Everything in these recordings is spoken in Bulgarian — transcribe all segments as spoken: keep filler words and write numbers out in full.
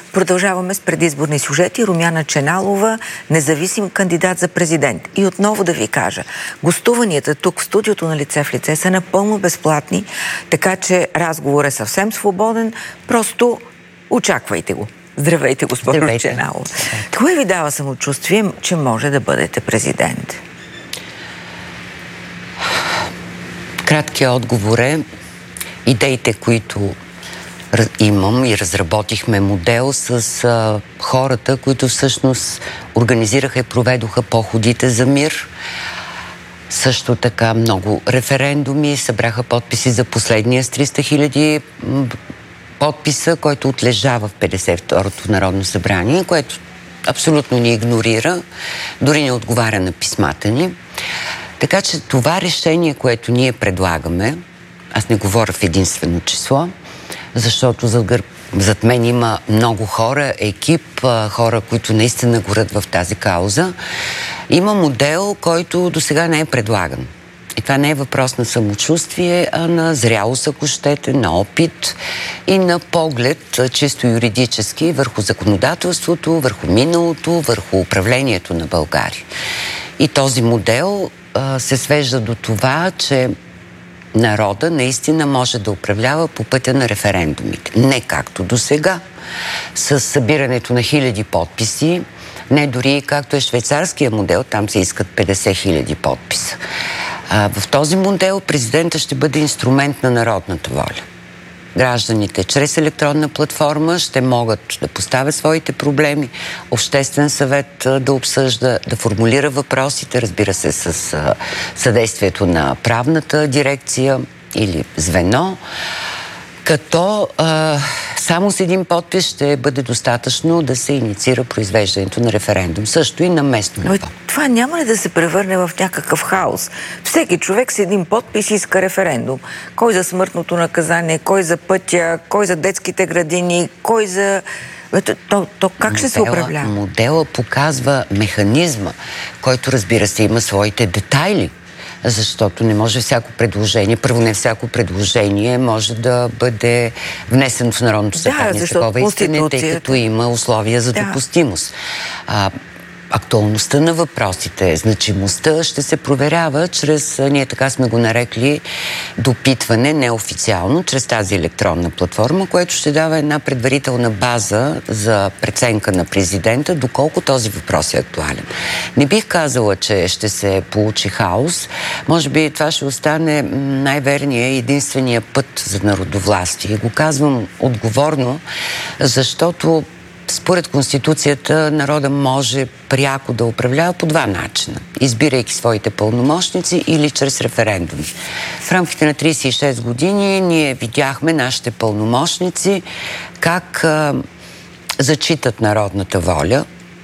Продължаваме с предизборни сюжети. Румяна Ченалова, независим кандидат за президент. И отново да ви кажа, гостуванията тук в студиото на Лице в лице са напълно безплатни, така че разговор е съвсем свободен. Просто очаквайте го. Здравейте, госпожо Ченалова. Кое ви дава самочувствие, че може да бъдете президент? Краткият отговор е идеите, които имам и разработихме модел с а, хората, които всъщност организираха и проведоха походите за мир. Също така много референдуми, събраха подписи за последния с триста хиляди подписа, който отлежава в петдесет и второто Народно събрание, което абсолютно ни игнорира, дори не отговаря на писмата ни. Така че това решение, което ние предлагаме, аз не говоря в единствено число, защото зад, гър... зад мен има много хора, екип, хора, които наистина горят в тази кауза. Има модел, който до сега не е предлаган. И това не е въпрос на самочувствие, а на зрялост, ако щете, на опит и на поглед чисто юридически върху законодателството, върху миналото, върху управлението на България. И този модел а, се свежда до това, че народа наистина може да управлява по пътя на референдумите. Не както до сега, с събирането на хиляди подписи, не дори както е швейцарския модел, там се искат петдесет хиляди подписа. А, в този модел президента ще бъде инструмент на народната воля. Гражданите чрез електронна платформа ще могат да поставят своите проблеми, обществен съвет да обсъжда, да формулира въпросите, разбира се, с а, съдействието на правната дирекция или звено, като а, само с един подпис ще бъде достатъчно да се инициира произвеждането на референдум. Също и на местно ниво. Това няма ли да се превърне в някакъв хаос? Всеки човек с един подпис иска референдум. Кой за смъртното наказание, кой за пътя, кой за детските градини, кой за... То, то, то как модела, ще се управлява? Модела показва механизма, който, разбира се, има своите детайли. Защото не може всяко предложение, първо не всяко предложение може да бъде внесено в Народното събрание. Да, такова искане, тъй като има условия за да. допустимост. А, актуалността на въпросите, значимостта ще се проверява чрез, ние така сме го нарекли, допитване неофициално, чрез тази електронна платформа, което ще дава една предварителна база за преценка на президента, доколко този въпрос е актуален. Не бих казала, че ще се получи хаос. Може би това ще остане най-верният и единствения път за народовластие. Го казвам отговорно, защото според Конституцията народа може пряко да управлява по два начина, избирайки своите пълномощници или чрез референдуми. В рамките на трийсет и шест години ние видяхме нашите пълномощници как а, зачитат народната воля.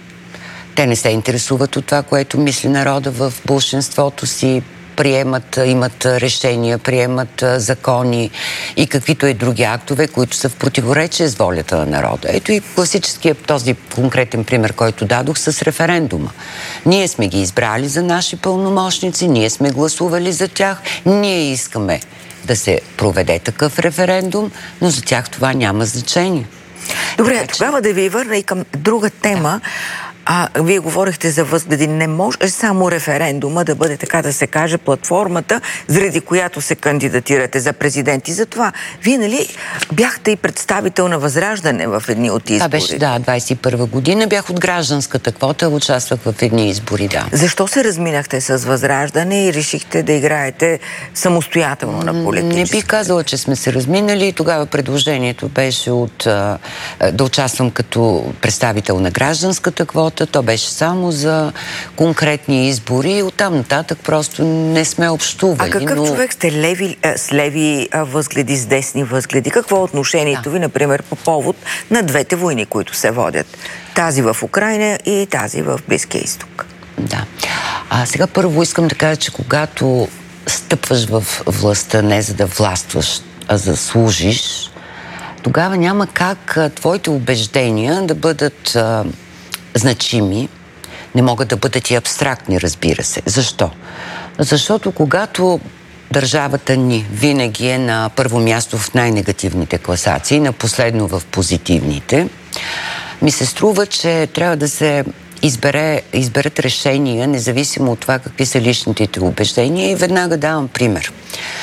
Те не се интересуват от това, което мисли народа в болшинството си, приемат, имат решения, приемат закони и каквито и други актове, които са в противоречие с волята на народа. Ето и класическият този конкретен пример, който дадох с референдума. Ние сме ги избрали за наши пълномощници, ние сме гласували за тях, ние искаме да се проведе такъв референдум, но за тях това няма значение. Добре, така, тогава да ви върна и към друга тема. А вие говорихте за възгледи. Не може само референдума да бъде, така да се каже, платформата, заради която се кандидатирате за президент. И затова вие, нали, бяхте и представител на Възраждане в едни от избори. Това беше, да, двайсет и първа година. Бях от гражданската квота, участвах в едни избори, да. Защо се разминахте с Възраждане и решихте да играете самостоятелно на политическа? Не бих казала, че сме се разминали. Тогава предложението беше от, а, да участвам като представител на гражданската квота. То беше само за конкретни избори и оттам нататък просто не сме общували. А какъв но... човек сте? Леви, а, с леви а, възгледи, с десни възгледи? Какво е отношението да. ви, например, по повод на двете войни, които се водят? Тази в Украйна и тази в Близкия изток. Да. А сега първо искам да кажа, че когато стъпваш в властта не за да властваш, а за служиш, тогава няма как а, твоите убеждения да бъдат а, значими, не могат да бъдат и абстрактни, разбира се. Защо? Защото когато държавата ни винаги е на първо място в най-негативните класации, на последно в позитивните, ми се струва, че трябва да се избере, изберат решения, независимо от това какви са личните убеждения. И веднага давам пример.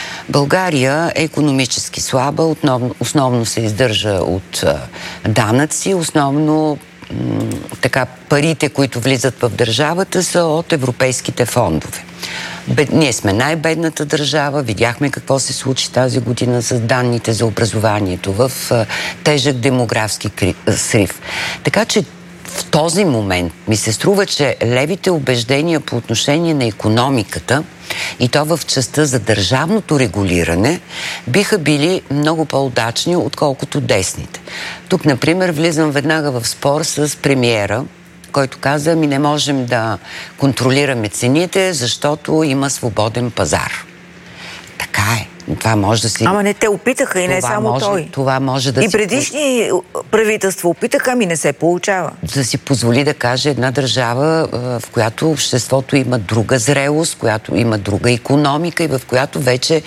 България е икономически слаба, основно, основно се издържа от а, данъци, основно м, така парите, които влизат в държавата, са от европейските фондове. Бед, ние сме най-бедната държава, видяхме какво се случи тази година с данните за образованието в а, тежък демографски кри, а, срив. Така че в този момент ми се струва, че левите убеждения по отношение на икономиката и то в частта за държавното регулиране биха били много по-удачни, отколкото десните. Тук, например, влизам веднага в спор с премиера, който каза, ми не можем да контролираме цените, защото има свободен пазар. Така е. Това може да си... Ама не, те опитаха и не само може, той. Това може да и си... предишни правителства опитаха, ами не се получава. Да си позволи да каже една държава, в която обществото има друга зрелост, в която има друга икономика и в която вече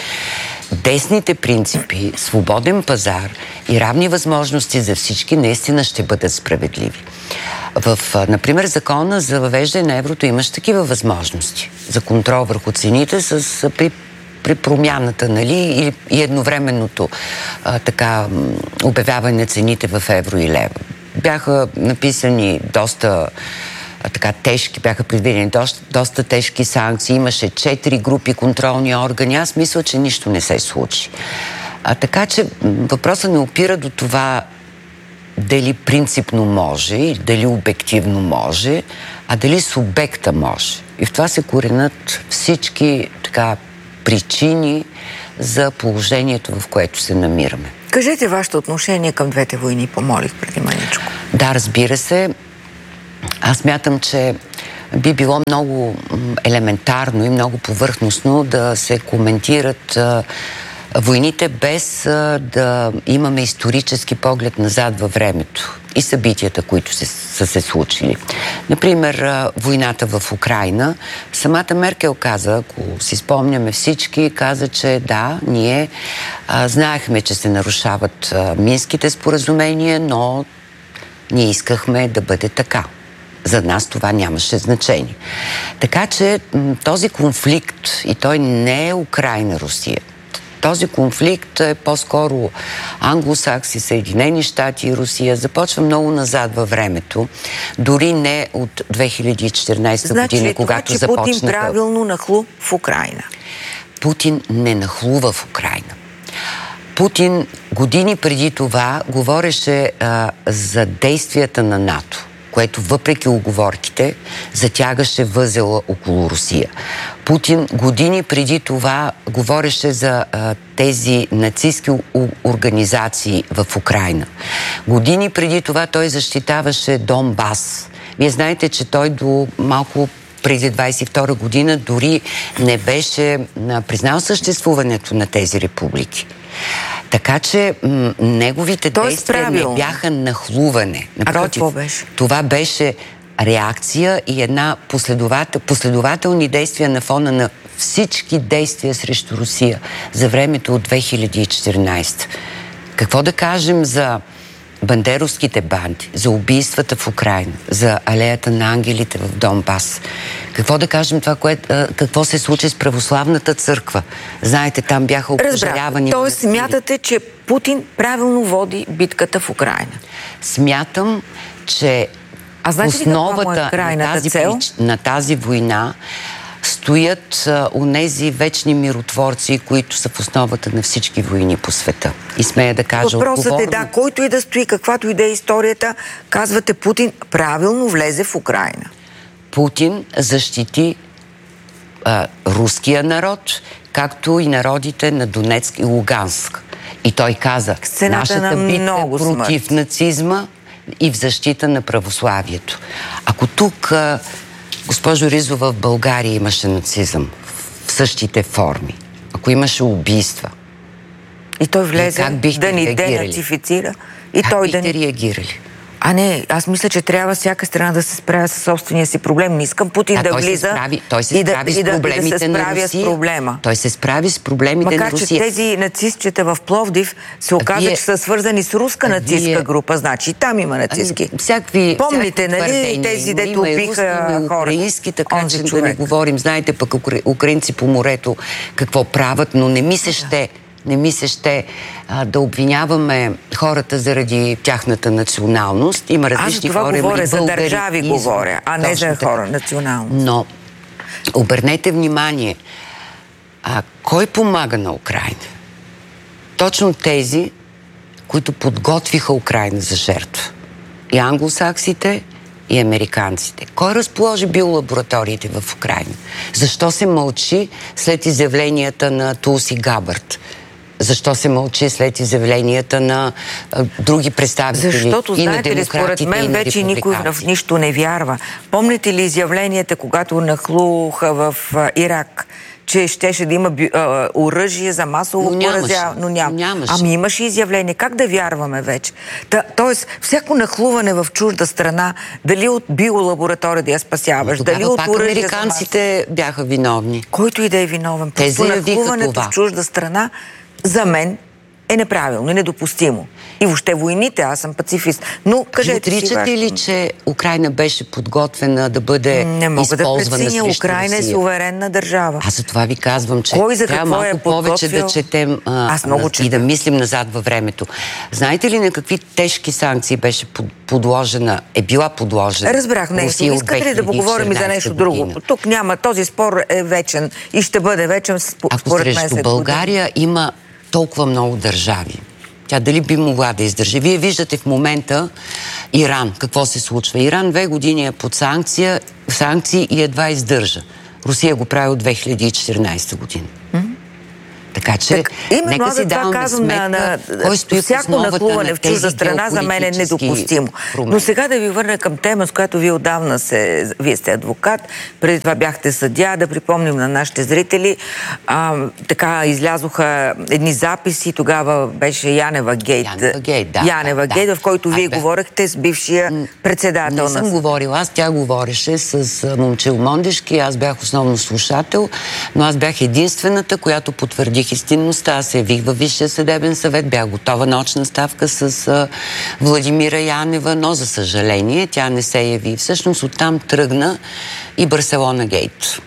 десните принципи, свободен пазар и равни възможности за всички наистина ще бъдат справедливи. В, например, закона за въвеждане на еврото имаш такива възможности за контрол върху цените с при при промяната, нали, и, и едновременното а, така обявяване на цените в евро и лева. Бяха написани доста а, така тежки, бяха предвидени доста, доста тежки санкции. Имаше четири групи контролни органи. Аз мисля, че нищо не се случи. А, така че въпросът не опира до това дали принципно може и дали обективно може, а дали субекта може. И в това се коренят всички така причини за положението, в което се намираме. Кажете вашето отношение към двете войни, помолих преди маничко. Да, разбира се. Аз мятам, че би било много елементарно и много повърхностно да се коментират а, войните без а, да имаме исторически поглед назад във времето и събитията, които се, са се случили. Например, а, войната в Украйна. Самата Меркел каза, ако си спомняме всички, каза, че да, ние а, знаехме, че се нарушават а, Минските споразумения, но ние искахме да бъде така. За нас това нямаше значение. Така че този конфликт, и той не е Украйна-Русия, този конфликт е по-скоро англосакси, Съединени щати и Русия. Започва много назад във времето. Дори не от две хиляди и четиринадесета значи, година, когато започнаха... Значи Путин правилно нахлу в Украйна? Путин не нахлува в Украйна. Путин години преди това говореше а, за действията на НАТО, което въпреки уговорките затягаше възела около Русия. Путин години преди това говореше за а, тези нацистски организации в Украйна. Години преди това той защитаваше Донбас. Вие знаете, че той до малко преди двадесет и втора година дори не беше а, признал съществуването на тези републики. Така че м- неговите Той действия справил. не бяха нахлуване. Напротив, а какво беше? Това беше реакция и една последовател, последователни действия на фона на всички действия срещу Русия за времето от две хиляди и четиринадесета. Какво да кажем за бандеровските банди, за убийствата в Украйна, за алеята на ангелите в Донбас? Какво да кажем това, кое, какво се случи с православната църква? Знаете, там бяха опожарявани... Тоест смятате, че Путин правилно води битката в Украйна? Смятам, че а знаете ли основата е крайната на, тази, цел? на тази война стоят а, онези вечни миротворци, които са в основата на всички войни по света. И смея да кажа Въпросът отговорно... е, да, който и да стои, каквато и да е историята, казвате, Путин правилно влезе в Украйна. Путин защити а, руския народ, както и народите на Донецк и Луганск. И той каза, сцената нашата на битка против смърт. нацизма и в защита на православието. Ако тук, а, госпожо Ризова, в България имаше нацизъм в същите форми, ако имаше убийства, и той влезе как бихте да ни реагирали? денацифицира и как той бихте да ни... реагирали? А не, аз мисля, че трябва всяка страна да се справя с собствения си проблем. Не искам Путин а да той влиза се справи, той се и, да, справи и, с да, проблемите и да се справя на с проблема. Той се справи с проблемите Макар, на Русия. че тези нацистчета в Пловдив се оказа, вие... че са свързани с руска а нацистка вие... група. Значи там има нацистки. Ами, всякакви, помните, всякакви нали, тези, дето убиха хора. Украински, така че да не говорим. Знаете пък украинци по морето какво правят, но не ми се ще... Не ми се ще а, да обвиняваме хората заради тяхната националност. Има различни Аз за това хора, говоря, за българи, държави и... говоря, а не за хора, националност. Но обърнете внимание, а кой помага на Украйна? Точно тези, които подготвиха Украйна за жертва. И англосаксите, и американците. Кой разположи биолабораториите в Украйна? Защо се мълчи след изявленията на Тулси Габърд? Защо се мълчи след изявленията на а, други представители? Защото, и знаете ли, според мен вече никой в нищо не вярва. Помните ли изявленията, когато нахлуха в а, Ирак, че щеше да има а, оръжие за масово поразяване, но няма. Нямаше. Ами имаше изявление. Как да вярваме вече? Та, тоест, всяко нахлуване в чужда страна, дали от биолаборатория да я спасяваш, но дали от пак оръжие американците за бяха виновни. Който и да е виновен. Те Просто нахлуването това. в чужда страна, за мен, е неправилно и недопустимо. И въобще войните, аз съм пацифист. Но кажете си... Отричате ли, че Украйна беше подготвена да бъде не мога използвана да преценя. Украйна е суверенна държава. Аз за това ви казвам, че кой за трябва какво малко е подготвил... повече да четем а, аз много и да мислим назад във времето. Знаете ли на какви тежки санкции беше подложена, е била подложена Разбрах нещо. Русия? Искате ли да поговорим и за нещо година? друго? Тук няма. Този спор е вечен и ще бъде вечен според Ако мен срещу след България година. има толкова много държави, тя дали би могла да издържи? Вие виждате в момента Иран, какво се случва. Иран две години е под санкция, санкции и едва издържа. Русия го прави от две хиляди и четиринадесета година. Mm-hmm. Така че, так, именно нека си даваме казвам, сметка, на, на, кой стои всяко нахлуване в чужда страна за мен е недопустимо. Промени. Но сега да ви върна към тема, с която вие отдавна се... Вие сте адвокат, преди това бяхте съдия, да припомним на нашите зрители. А, така излязоха едни записи, тогава беше Янева Гейт. Янева Гейт, да. Янева да, Гейт, да. в който вие бях... говорехте с бившия председател. Не съм на... говорила, аз тя говореше с Момчил Мондешки, аз бях основно слушател, но аз бях единствената, която потвърдих истинността. Аз се явих във Висшия съдебен съвет, бях готова на очна ставка с а, Владимира Янева, но за съжаление тя не се яви. Всъщност оттам тръгна и Барселона Гейт.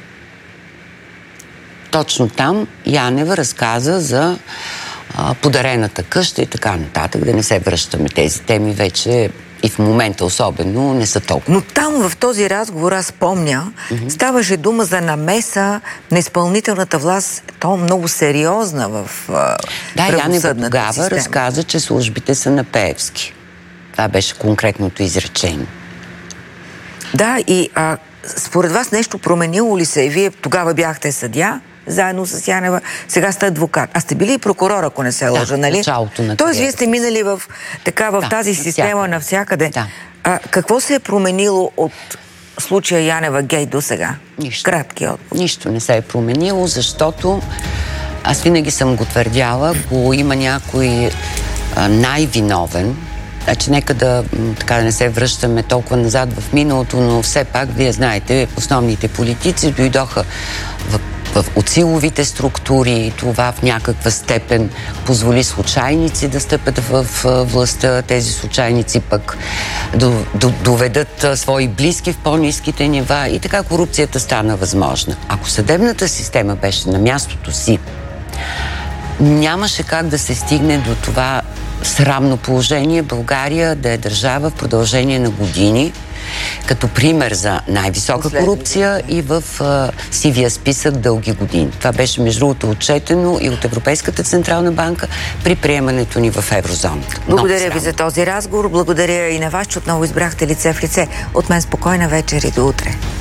Точно там Янева разказа за а, подарената къща и така нататък. Да не се връщаме тези теми вече и в момента особено не са толкова. Но там в този разговор, аз помня, mm-hmm. ставаше дума за намеса на изпълнителната власт, то много сериозна в а, да, Янева тогава система. разказа, че службите са на Пеевски. Това беше конкретното изречение. Да, и а, според вас нещо променило ли се? Вие тогава бяхте съдия, заедно с Янева, сега сте адвокат. А сте били и прокурор, ако не се лъжа, да, нали? началото на Тоест, вие сте минали в, така, в да, тази система навсякъде. Да. А, какво се е променило от случая Янева Гейт до сега? Нищо. Кратки отговор. Нищо не се е променило, защото аз винаги съм го твърдяла, ако има някой а, най-виновен, значи нека да, така, да не се връщаме толкова назад в миналото, но все пак, вие знаете, основните политици дойдоха в В, от силовите структури, това в някаква степен позволи случайници да стъпят в, в властта, тези случайници пък до, до, доведат а, свои близки в по-ниските нива и така корупцията стана възможна. Ако съдебната система беше на мястото си, нямаше как да се стигне до това срамно положение България да е държава в продължение на години, като пример за най-висока корупция и в а, сивия списък дълги години. Това беше между другото отчетено и от Европейската централна банка при приемането ни в еврозоната. Благодаря ви за този разговор. Благодаря и на вас, че отново избрахте лице в лице. От мен спокойна вечер и до утре.